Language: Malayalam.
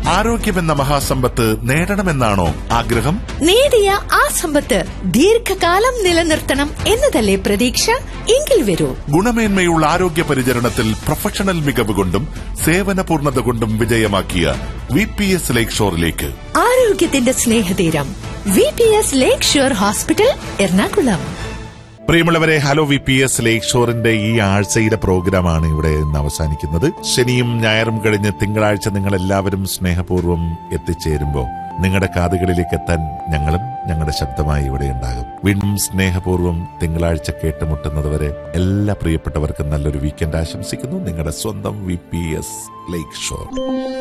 ആരോഗ്യമെന്ന മഹാസമ്പത്ത് നേടണമെന്നാണോ ആഗ്രഹം? നേടിയ ആ സമ്പത്ത് ദീർഘകാലം നിലനിർത്തണം എന്നതല്ലേ പ്രതീക്ഷ? എങ്കിൽ വരൂ, ഗുണമേന്മയുള്ള ആരോഗ്യ പരിചരണത്തിൽ പ്രൊഫഷണൽ മികവ് കൊണ്ടും സേവന പൂർണ്ണത കൊണ്ടും വിജയമാക്കിയ VPS ലേക്ക് ഷോറിലേക്ക്. ആരോഗ്യത്തിന്റെ സ്നേഹതീരം VPS ലേക്ക് ഷോർ ഹോസ്പിറ്റൽ, എറണാകുളം. പ്രിയമുള്ളവരെ, ഹലോ VPS ലേക്ക് ഷോറിന്റെ ഈ ആഴ്ചയുടെ പ്രോഗ്രാമാണ് ഇവിടെ നിന്ന് അവസാനിക്കുന്നത്. ശനിയും ഞായറും കഴിഞ്ഞ് തിങ്കളാഴ്ച നിങ്ങൾ എല്ലാവരും സ്നേഹപൂർവ്വം എത്തിച്ചേരുമ്പോൾ നിങ്ങളുടെ കാതുകളിലേക്ക് എത്താൻ ഞങ്ങളും ഞങ്ങളുടെ ശബ്ദമായി ഇവിടെ ഉണ്ടാകും. വീണ്ടും സ്നേഹപൂർവ്വം തിങ്കളാഴ്ച കേട്ടുമുട്ടുന്നതുവരെ എല്ലാ പ്രിയപ്പെട്ടവർക്കും നല്ലൊരു വീക്കെൻഡ് ആശംസിക്കുന്നു. നിങ്ങളുടെ സ്വന്തം VPS ലേക്ക് ഷോർ.